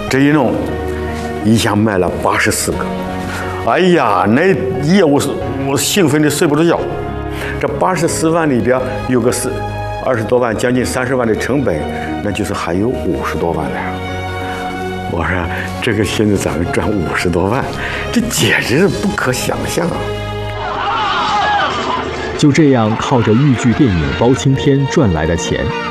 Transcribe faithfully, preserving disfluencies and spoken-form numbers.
这一弄，一下卖了八十四个。哎呀，那一夜我我兴奋的睡不着觉。这八十四万里边有个是二十多万，将近三十万的成本，那就是还有五十多万的。我说这个现在咱们赚五十多万，这简直是不可想象啊！ 就这样靠着豫剧电影包青天赚来的钱，